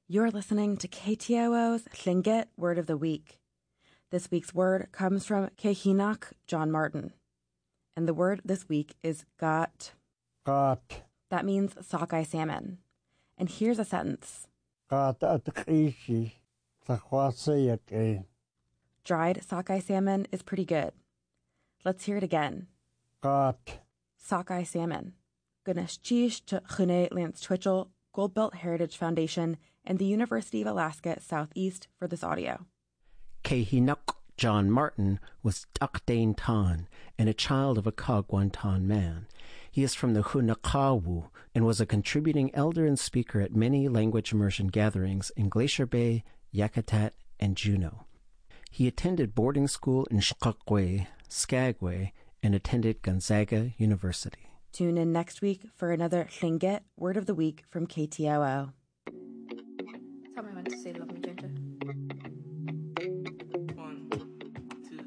You're listening to KTOO's Tlingit Word of the Week. This week's word comes from Kehinoch John Martin. And the word this week is got. Got. That means sockeye salmon. And here's a sentence. Got at the Dried sockeye salmon is pretty good. Let's hear it again. Got. Sockeye salmon. Gunashchish to Chune Lance Twitchell, Goldbelt Heritage Foundation, and the University of Alaska Southeast for this audio. Kehinoch John Martin was Dakdain Tan and a child of a Kagwantan man. He is from the Hunakawu and was a contributing elder and speaker at many language immersion gatherings in Glacier Bay, Yakutat, and Juneau. He attended boarding school in Skagway, and attended Gonzaga University. Tune in next week for another Tlingit Word of the Week from KTOO. Tell me when to say love me, Ginger.